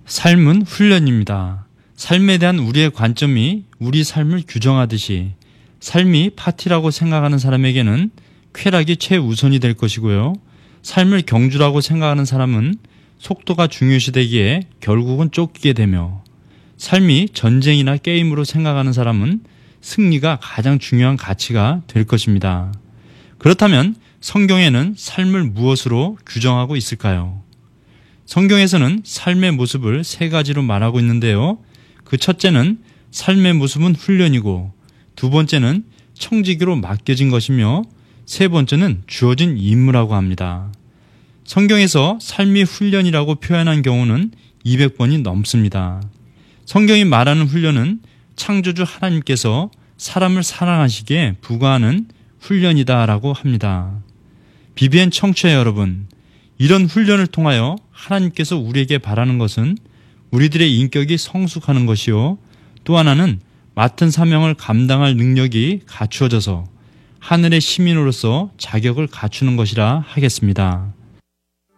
삶은 훈련입니다. 삶에 대한 우리의 관점이 우리 삶을 규정하듯이 삶이 파티라고 생각하는 사람에게는 쾌락이 최우선이 될 것이고요. 삶을 경주라고 생각하는 사람은 속도가 중요시되기에 결국은 쫓기게 되며, 삶이 전쟁이나 게임으로 생각하는 사람은 승리가 가장 중요한 가치가 될 것입니다. 그렇다면 성경에는 삶을 무엇으로 규정하고 있을까요? 성경에서는 삶의 모습을 세 가지로 말하고 있는데요. 그 첫째는 삶의 모습은 훈련이고, 두 번째는 청지기로 맡겨진 것이며, 세 번째는 주어진 임무라고 합니다. 성경에서 삶이 훈련이라고 표현한 경우는 200번이 넘습니다. 성경이 말하는 훈련은 창조주 하나님께서 사람을 사랑하시기에 부과하는 훈련이다라고 합니다. BBN 청취자 여러분, 이런 훈련을 통하여 하나님께서 우리에게 바라는 것은 우리들의 인격이 성숙하는 것이요, 또 하나는 맡은 사명을 감당할 능력이 갖추어져서 하늘의 시민으로서 자격을 갖추는 것이라 하겠습니다.